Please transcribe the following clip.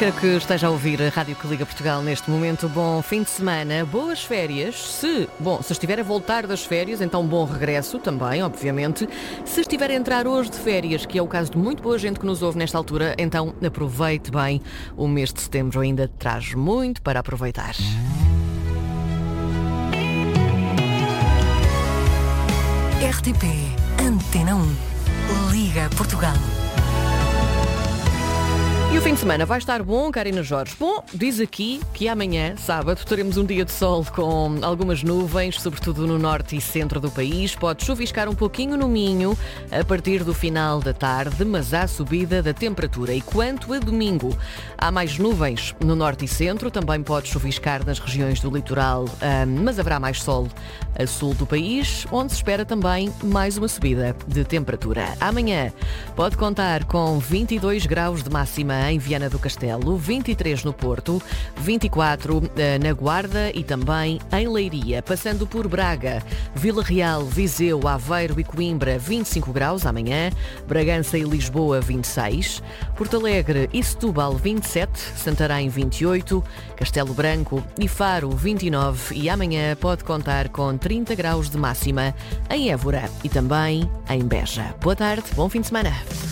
quer que esteja a ouvir a Rádio que Liga Portugal neste momento, bom fim de semana, boas férias. Se estiver a voltar das férias, então bom regresso também, obviamente. Se estiver a entrar hoje de férias, que é o caso de muito boa gente que nos ouve nesta altura, então aproveite bem. O mês de setembro ainda traz muito para aproveitar. RTP Antena 1 Liga Portugal. E o fim de semana vai estar bom, Karina Jorge? Bom, diz aqui que amanhã, sábado, teremos um dia de sol com algumas nuvens, sobretudo no norte e centro do país. Pode chuviscar um pouquinho no Minho a partir do final da tarde, mas há subida da temperatura. E quanto a domingo, há mais nuvens no norte e centro, também pode chuviscar nas regiões do litoral, mas haverá mais sol a sul do país, onde se espera também mais uma subida de temperatura. Amanhã pode contar com 22 graus de máxima em Viana do Castelo, 23 no Porto, 24 na Guarda e também em Leiria, passando por Braga, Vila Real, Viseu, Aveiro e Coimbra, 25 graus amanhã, Bragança e Lisboa, 26, Porto Alegre e Setúbal, 27, Santarém, 28, Castelo Branco e Faro, 29 e amanhã pode contar com 30 graus de máxima em Évora e também em Beja. Boa tarde, bom fim de semana.